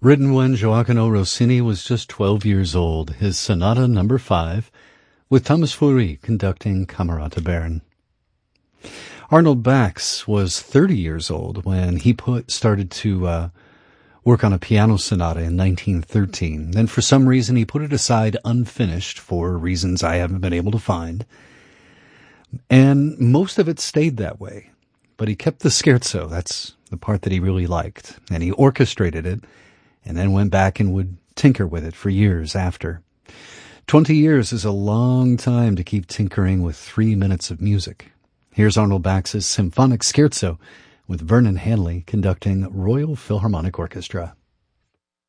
Written when Gioacchino Rossini was just 12 years old, his Sonata No. 5, with Thomas Fourie conducting Camerata Bern. Arnold Bax was 30 years old when he started to work on a piano sonata in 1913. Then for some reason he put it aside unfinished for reasons I haven't been able to find. And most of it stayed that way. But he kept the scherzo, that's the part that he really liked, and he orchestrated it, and then went back and would tinker with it for years after. 20 years is a long time to keep tinkering with 3 minutes of music. Here's Arnold Bax's Symphonic Scherzo with Vernon Hanley conducting Royal Philharmonic Orchestra.